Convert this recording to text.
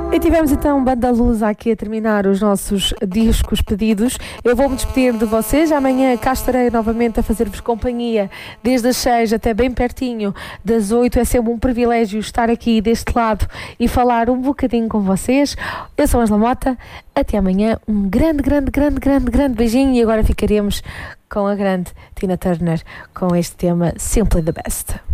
E tivemos então Banda Luz aqui a terminar os nossos discos pedidos. Eu vou-me despedir de vocês. Amanhã cá estarei novamente a fazer-vos companhia desde as 6 até bem pertinho das 8. É sempre um privilégio estar aqui deste lado e falar um bocadinho com vocês. Eu sou a Angela Mota. Até amanhã. Um grande beijinho. E agora ficaremos com a grande Tina Turner com este tema Simply the Best.